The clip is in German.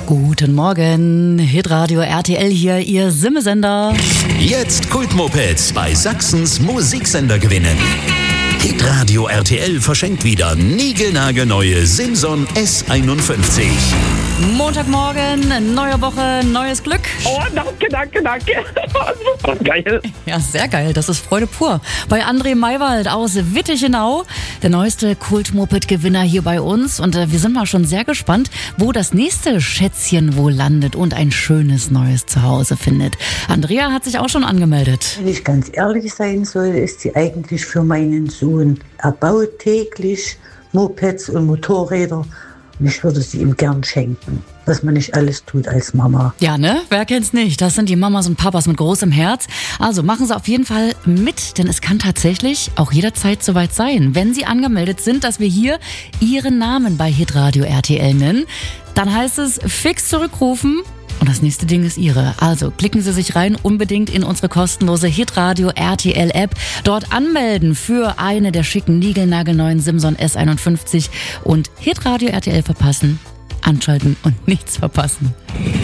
Guten Morgen, Hitradio RTL hier, Ihr Simmesender. Jetzt Kultmopeds bei Sachsens Musiksender gewinnen. Hitradio RTL verschenkt wieder niegelnagelneue Simson S51. Montagmorgen, neue Woche, neues Glück. Oh, danke. Super geil. Ja, sehr geil, das ist Freude pur. Bei André Maywald aus Wittichenau, der neueste Kult-Moped-Gewinner hier bei uns. Und wir sind mal schon sehr gespannt, wo das nächste Schätzchen wohl landet und ein schönes neues Zuhause findet. Andrea hat sich auch schon angemeldet. Wenn ich ganz ehrlich sein soll, ist sie eigentlich für meinen Sohn. Er baut täglich Mopeds und Motorräder. Und ich würde sie ihm gern schenken, was man nicht alles tut als Mama. Ja, ne? Wer kennt's nicht? Das sind die Mamas und Papas mit großem Herz. Also machen Sie auf jeden Fall mit, denn es kann tatsächlich auch jederzeit soweit sein. Wenn Sie angemeldet sind, dass wir hier Ihren Namen bei Hitradio RTL nennen, dann heißt es fix zurückrufen. Und das nächste Ding ist Ihre. Also klicken Sie sich rein unbedingt in unsere kostenlose Hitradio RTL App. Dort anmelden für eine der schicken niegelnagelneuen Simson S51 und Hitradio RTL verpassen, anschalten und nichts verpassen.